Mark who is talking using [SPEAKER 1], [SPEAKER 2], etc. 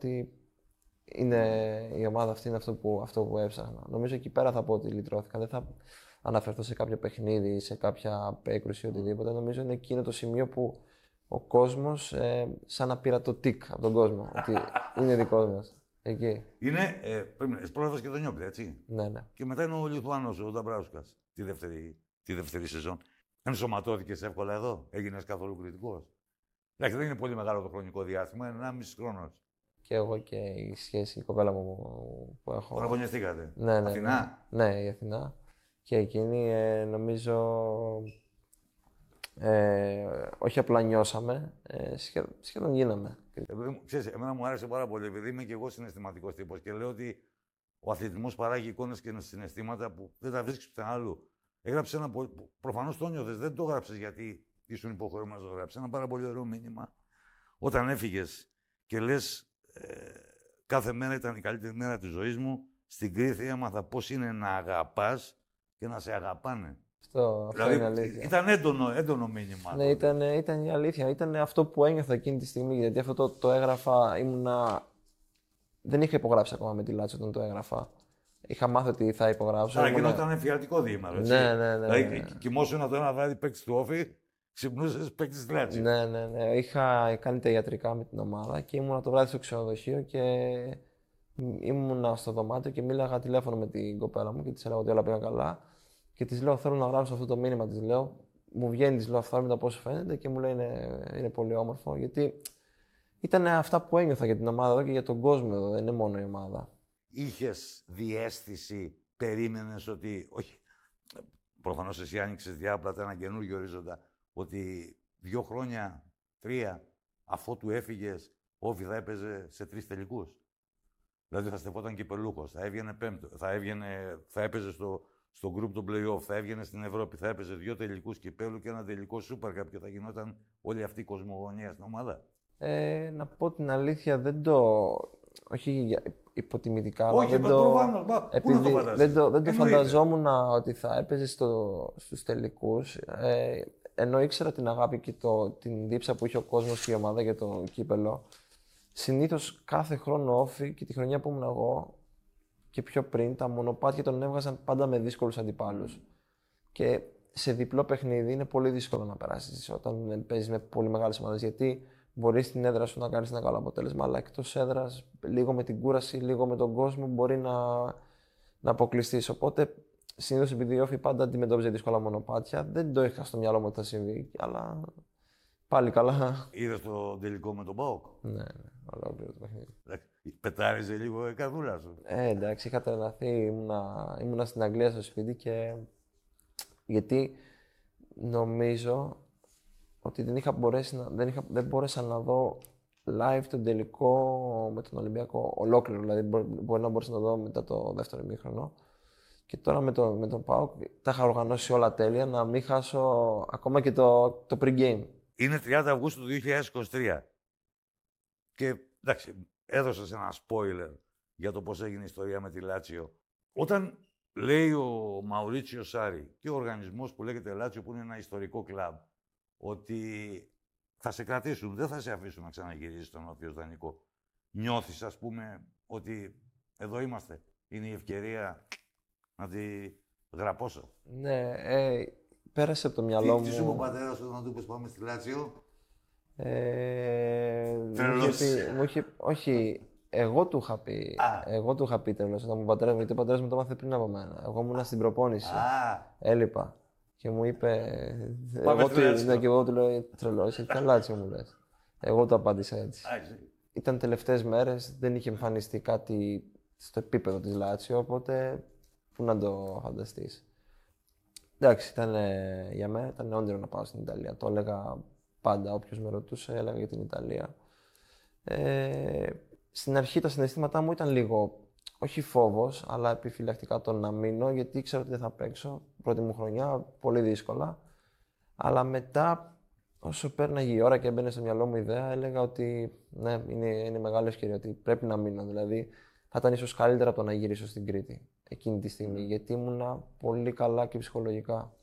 [SPEAKER 1] ότι είναι, η ομάδα αυτή είναι αυτό που έψαχνα. Νομίζω εκεί πέρα θα πω ότι λυτρώθηκα. Δεν θα αναφερθώ σε κάποιο παιχνίδι, σε κάποια έκρουση ή οτιδήποτε. Νομίζω είναι εκείνο το σημείο που ο κόσμος σαν να πήρα το τικ από τον κόσμο. Ότι είναι δικός μας. Εκεί.
[SPEAKER 2] Είναι, πρόλαβες και τον Νιόπλη, έτσι.
[SPEAKER 1] Ναι, ναι.
[SPEAKER 2] Και μετά είναι ο Λιθουάνος, ο Νταμπράουσκας, τη δεύτερη σεζόν. Ενσωματώθηκες εύκολα εδώ, έγινες καθόλου κριτικός. Εντάξει, δεν είναι πολύ μεγάλο το χρονικό διάστημα, είναι 1,5 χρόνος.
[SPEAKER 1] Και εγώ και η σχέση, η κοπέλα μου που έχω.
[SPEAKER 2] Παραγωνιαστήκατε.
[SPEAKER 1] Ναι, ναι,
[SPEAKER 2] Αθηνά.
[SPEAKER 1] Ναι, η Αθηνά. Και εκείνη νομίζω. Όχι απλά νιώσαμε, σχεδόν γίναμε.
[SPEAKER 2] Ξέρεις, εμένα μου άρεσε πάρα πολύ, επειδή είμαι και εγώ συναισθηματικός τύπος και λέω ότι ο αθλητισμός παράγει εικόνες και συναισθήματα που δεν τα βρίσκεις πουθενά αλλού. Έγραψε ένα. Προφανώς το νιώθες, δεν το έγραψες γιατί ήσουν υποχρεωμένος να το γράψεις. Ένα πάρα πολύ ωραίο μήνυμα. Όταν έφυγες και λες, κάθε μέρα ήταν η καλύτερη μέρα της ζωής μου, στην Κρήτη έμαθα πώς είναι να αγαπάς και να σε αγαπάνε.
[SPEAKER 1] Αυτό
[SPEAKER 2] Δηλαδή,
[SPEAKER 1] είναι αλήθεια.
[SPEAKER 2] ήταν έντονο μήνυμα.
[SPEAKER 1] Ναι, ήταν η αλήθεια. Ήταν αυτό που ένιωθα εκείνη τη στιγμή. Γιατί αυτό το έγραφα, δεν είχα υπογράψει ακόμα με τη Λάτσιο όταν το έγραφα. Είχα μάθει ότι θα υπογράψω.
[SPEAKER 2] Άρα εκείνο ήταν φιατικό διήμαρο, έτσι.
[SPEAKER 1] Ναι.
[SPEAKER 2] Δηλαδή, κοιμόσουνα το ένα βράδυ παίκτης του Όφη, ξυπνούσες παίκτης της Λάτσιο.
[SPEAKER 1] Ναι. Είχα κάνει τα ιατρικά με την ομάδα και ήμουνα το βράδυ στο ξενοδοχείο και ήμουνα στο δωμάτιο και μίλαγα τηλέφωνο με την κοπέλα μου και της έλεγα ότι όλα πήγαν καλά. Και της λέω: θέλω να γράψω αυτό το μήνυμα. Της λέω: μου βγαίνει, της λέω αυθόρμητα πώς φαίνεται και μου λέει: είναι πολύ όμορφο. Γιατί ήταν αυτά που ένιωθα για την ομάδα εδώ και για τον κόσμο εδώ, δεν είναι μόνο η ομάδα.
[SPEAKER 2] Είχες διαίσθηση, περίμενες ότι. Όχι. Προφανώς εσύ άνοιξες διάπλατα ένα καινούργιο ορίζοντα. Ότι 2 χρόνια, 3, αφότου έφυγες, ο Όφη θα έπαιζε σε 3 τελικούς. Δηλαδή θα στεφόταν κυπελούχος, θα έβγαινε πέμπτο, θα έπαιζε στο group των play-off, θα έβγαινε στην Ευρώπη, θα έπαιζε 2 τελικούς κυπέλου και ένα τελικό Super Cup και θα γινόταν όλη αυτή η κοσμογονία στην ομάδα.
[SPEAKER 1] Να πω την αλήθεια, όχι υποτιμητικά, αλλά
[SPEAKER 2] Όχι, προφανώς,
[SPEAKER 1] δεν το φανταζόμουν ότι θα έπαιζε στους τελικούς. Ενώ ήξερα την αγάπη και την δίψα που είχε ο κόσμος και η ομάδα για το κύπελο. Συνήθως κάθε χρόνο Όφη και τη χρονιά που ήμουν εγώ και πιο πριν, τα μονοπάτια τον έβγαζαν πάντα με δύσκολους αντιπάλους. Και σε διπλό παιχνίδι είναι πολύ δύσκολο να περάσεις όταν παίζεις με πολύ μεγάλες ομάδες. Γιατί μπορείς στην έδρα σου να κάνεις ένα καλό αποτέλεσμα, αλλά εκτός έδρας, λίγο με την κούραση, λίγο με τον κόσμο, μπορεί να αποκλειστείς. Οπότε, συνήθως επειδή η Όφη πάντα αντιμετώπιζε δύσκολα μονοπάτια, δεν το είχα στο μυαλό μου ότι θα συμβεί, αλλά πάλι καλά.
[SPEAKER 2] Είδες το τελικό με τον ΠΑΟΚ.
[SPEAKER 1] Ναι, ολόκληρο το παιχνίδι.
[SPEAKER 2] Πετάριζε λίγο η καρδούλα σου.
[SPEAKER 1] Εντάξει, είχα τρελαθεί. Ήμουνα στην Αγγλία στο σπίτι και. Γιατί νομίζω ότι δεν μπόρεσα να δω live τον τελικό με τον Ολυμπιακό ολόκληρο. Δηλαδή, μπορεί να μπορούσα να το δω μετά το δεύτερο ημίχρονο. Και τώρα με τον ΠΑΟΚ τα είχα οργανώσει όλα τέλεια, να μην χάσω ακόμα και το pre-game.
[SPEAKER 2] Είναι 30 Αυγούστου του 2023. Και εντάξει, έδωσες ένα spoiler για το πώς έγινε η ιστορία με τη Λάτσιο. Όταν λέει ο Μαουρίτσιο Σάρι και ο οργανισμός που λέγεται Λάτσιο, που είναι ένα ιστορικό κλαμπ, ότι θα σε κρατήσουν, δεν θα σε αφήσουν να ξαναγυρίσεις στον Όφη δανεικό. Νιώθεις, ας πούμε, ότι εδώ είμαστε. Είναι η ευκαιρία να τη γραπώσω.
[SPEAKER 1] Ναι, πέρασε από το μυαλό μου.
[SPEAKER 2] Τι σου είπε ο πατέρας σου όταν του είπες πάμε στη Λάτσιο?
[SPEAKER 1] Όχι, εγώ του είχα πει. Εγώ του είχα πει τρελός όταν μου πατέρα, γιατί ο πατέρας μου το μάθε πριν από μένα. Εγώ ήμουν στην προπόνηση. Έλειπα. Και μου είπε. Και εγώ του λέω τρελός, έχει Λάτσιο μου λες. Εγώ του απάντησα έτσι. Ήταν τελευταίες μέρες, δεν είχε εμφανιστεί κάτι στο επίπεδο της Λάτσιο, οπότε πού να το φανταστείς. Εντάξει, για μένα ήταν όνειρο να πάω στην Ιταλία. Το έλεγα πάντα, όποιος με ρωτούσε, έλεγα για την Ιταλία. Στην αρχή τα συναισθήματά μου ήταν λίγο, όχι φόβος, αλλά επιφυλακτικά το να μείνω, γιατί ήξερα ότι δεν θα παίξω. Πρώτη μου χρονιά, πολύ δύσκολα. Αλλά μετά, όσο πέρναγε η ώρα και έμπαινε στο μυαλό μου η ιδέα, έλεγα ότι ναι, είναι μεγάλη ευκαιρία, ότι πρέπει να μείνω. Δηλαδή, θα ήταν ίσως καλύτερα από το να γυρίσω στην Κρήτη εκείνη τη στιγμή, γιατί ήμουνα πολύ καλά και ψυχολογικά.